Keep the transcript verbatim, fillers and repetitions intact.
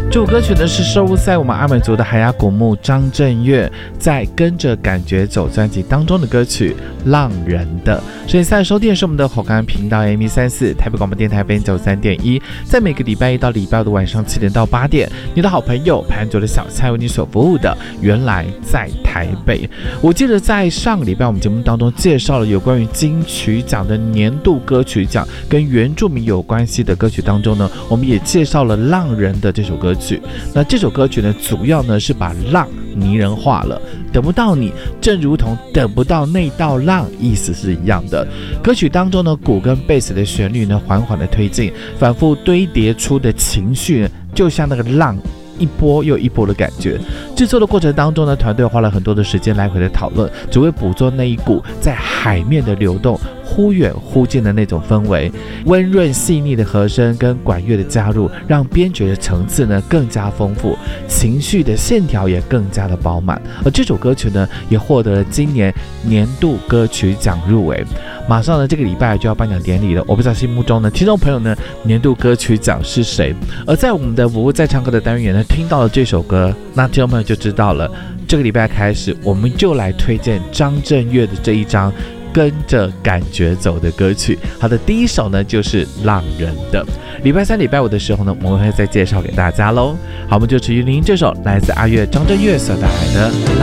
这首歌曲呢是收录在我们阿美族的海雅古木张震岳在《跟着感觉走》专辑当中的歌曲《浪人的》。所以现在收听的是我们的火干频道 A M 三四台北广播电台 F M 九三点一，在每个礼拜一到礼拜五的晚上七点到八点，你的好朋友潘卓的小菜为你所服务的原来在台北。我记得在上个礼拜我们节目当中介绍了有关于金曲奖的年度歌曲奖跟原住民有关系的歌曲当中呢，我们也介绍了《浪人的》这首歌曲。那这首歌曲呢，主要呢是把浪拟人化了，等不到你，正如同等不到那道浪，意思是一样的。歌曲当中呢，鼓跟贝斯的旋律呢，缓缓的推进，反复堆叠出的情绪呢，就像那个浪一波又一波的感觉。制作的过程当中呢，团队花了很多的时间来回的讨论，只为捕捉那一股在海面的流动，忽远忽近的那种氛围。温润细腻的和声跟管乐的加入，让编曲的层次呢更加丰富，情绪的线条也更加的饱满。而这首歌曲呢，也获得了今年年度歌曲奖入围。马上呢，这个礼拜就要颁奖典礼了，我不知道心目中呢，听众朋友呢，年度歌曲奖是谁？而在我们的服务在唱歌的单元呢，听到了这首歌，那听众朋友就知道了。这个礼拜开始，我们就来推荐张震岳的这一张跟着感觉走的歌曲。好的，第一首呢就是《浪人的》。礼拜三、礼拜五的时候呢，我们会再介绍给大家喽。好，我们就持续聆听这首来自阿岳张震岳所带来的《